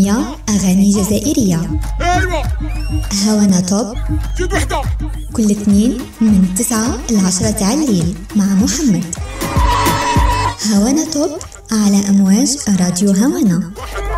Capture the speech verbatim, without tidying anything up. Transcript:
عربية، أغاني جزائرية. ايوه هوانا توب زيد وحده كل اثنين من تسعة لعشرة تاع الليل مع محمد. هوانا توب على أمواج راديو هوانا.